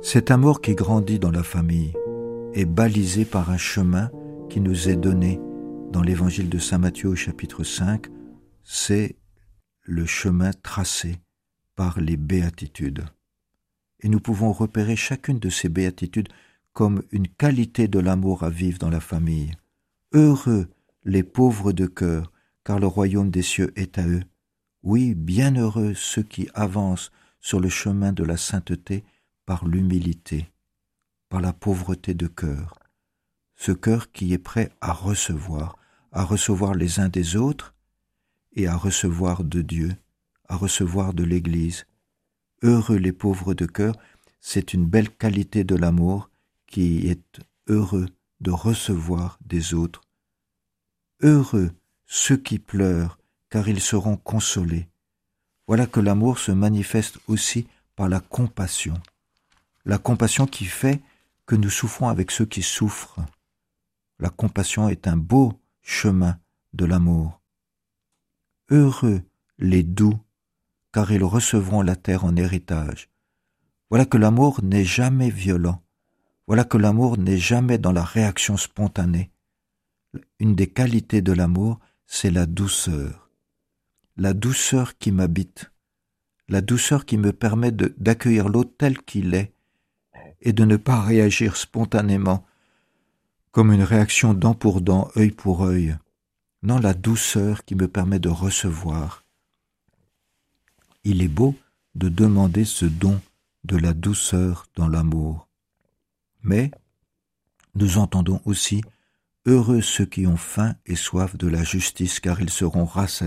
Cet amour qui grandit dans la famille est balisé par un chemin qui nous est donné dans l'évangile de saint Matthieu au chapitre 5, c'est le chemin tracé par les béatitudes. Et nous pouvons repérer chacune de ces béatitudes comme une qualité de l'amour à vivre dans la famille. Heureux les pauvres de cœur, car le royaume des cieux est à eux. Oui, bienheureux ceux qui avancent sur le chemin de la sainteté par l'humilité, par la pauvreté de cœur. Ce cœur qui est prêt à recevoir les uns des autres et à recevoir de Dieu, à recevoir de l'Église. Heureux les pauvres de cœur, c'est une belle qualité de l'amour qui est heureux de recevoir des autres. Heureux ceux qui pleurent, car ils seront consolés. Voilà que l'amour se manifeste aussi par la compassion qui fait que nous souffrons avec ceux qui souffrent. La compassion est un beau chemin de l'amour. Heureux les doux, car ils recevront la terre en héritage. Voilà que l'amour n'est jamais violent. Voilà que l'amour n'est jamais dans la réaction spontanée. Une des qualités de l'amour, c'est la douceur. La douceur qui m'habite. La douceur qui me permet d'accueillir l'autre tel qu'il est et de ne pas réagir spontanément comme une réaction dent pour dent, œil pour œil. Non, la douceur qui me permet de recevoir. Il est beau de demander ce don de la douceur dans l'amour. Mais nous entendons aussi « Heureux ceux qui ont faim et soif de la justice, car ils seront rassasiés. »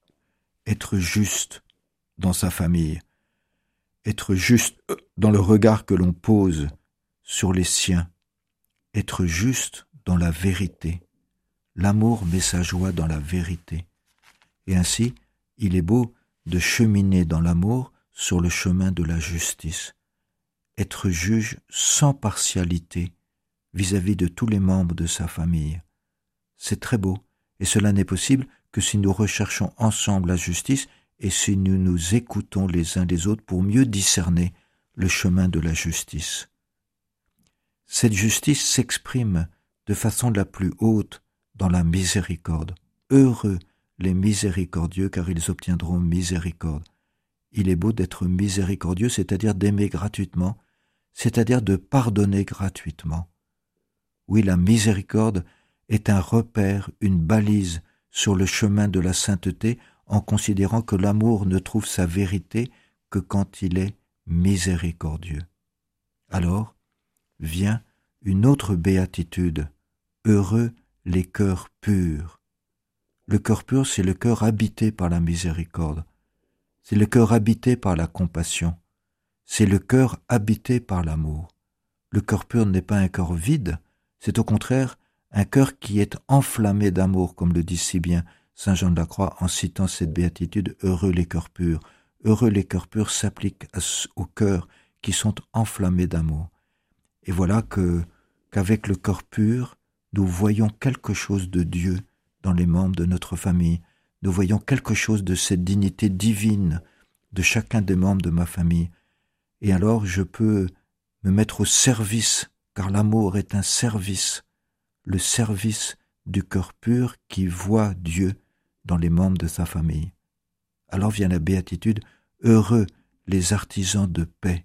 Être juste dans sa famille, être juste dans le regard que l'on pose sur les siens, être juste dans la vérité. L'amour met sa joie dans la vérité. Et ainsi, il est beau de cheminer dans l'amour sur le chemin de la justice. Être juge sans partialité vis-à-vis de tous les membres de sa famille. C'est très beau, et cela n'est possible que si nous recherchons ensemble la justice et si nous nous écoutons les uns les autres pour mieux discerner le chemin de la justice. Cette justice s'exprime de façon la plus haute dans la miséricorde. Heureux les miséricordieux, car ils obtiendront miséricorde. Il est beau d'être miséricordieux, c'est-à-dire d'aimer gratuitement, c'est-à-dire de pardonner gratuitement. Oui, la miséricorde est un repère, une balise sur le chemin de la sainteté, en considérant que l'amour ne trouve sa vérité que quand il est miséricordieux. Alors vient une autre béatitude. Heureux les cœurs purs. Le cœur pur, c'est le cœur habité par la miséricorde. C'est le cœur habité par la compassion. C'est le cœur habité par l'amour. Le cœur pur n'est pas un cœur vide, c'est au contraire un cœur qui est enflammé d'amour, comme le dit si bien saint Jean de la Croix en citant cette béatitude « Heureux les cœurs purs ». Heureux les cœurs purs s'applique aux cœurs qui sont enflammés d'amour. Et voilà qu'avec le cœur pur, nous voyons quelque chose de Dieu dans les membres de notre famille. Nous voyons quelque chose de cette dignité divine de chacun des membres de ma famille. Et alors je peux me mettre au service, car l'amour est un service, le service du cœur pur qui voit Dieu dans les membres de sa famille. Alors vient la béatitude, heureux les artisans de paix.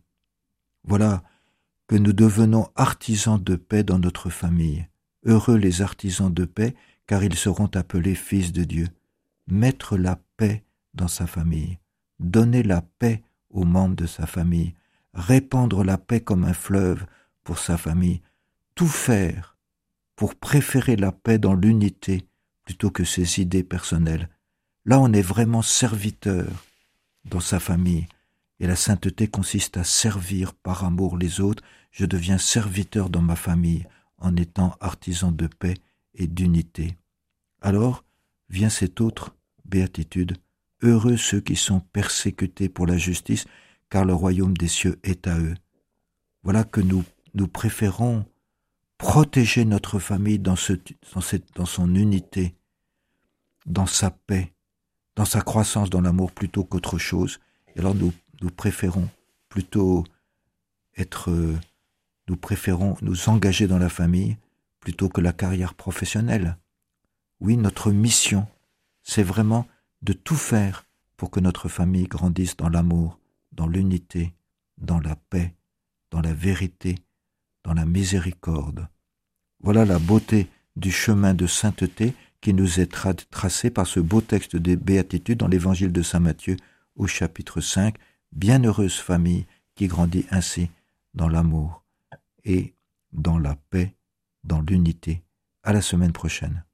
Voilà que nous devenons artisans de paix dans notre famille. Heureux les artisans de paix, car ils seront appelés fils de Dieu. Mettre la paix dans sa famille, donner la paix aux membres de sa famille, répandre la paix comme un fleuve pour sa famille, tout faire pour préférer la paix dans l'unité plutôt que ses idées personnelles. Là, on est vraiment serviteur dans sa famille. Et la sainteté consiste à servir par amour les autres. Je deviens serviteur dans ma famille en étant artisan de paix et d'unité. Alors vient cette autre béatitude. Heureux ceux qui sont persécutés pour la justice, car le royaume des cieux est à eux. Voilà que nous préférons protéger notre famille dans son unité, dans sa paix, dans sa croissance dans l'amour plutôt qu'autre chose. Et alors nous préférons plutôt nous préférons nous engager dans la famille plutôt que la carrière professionnelle. Oui, notre mission, c'est vraiment de tout faire pour que notre famille grandisse dans l'amour, dans l'unité, dans la paix, dans la vérité, dans la miséricorde. Voilà la beauté du chemin de sainteté qui nous est tracé par ce beau texte des Béatitudes dans l'évangile de saint Matthieu au chapitre 5. Bienheureuse famille qui grandit ainsi dans l'amour et dans la paix, dans l'unité. À la semaine prochaine.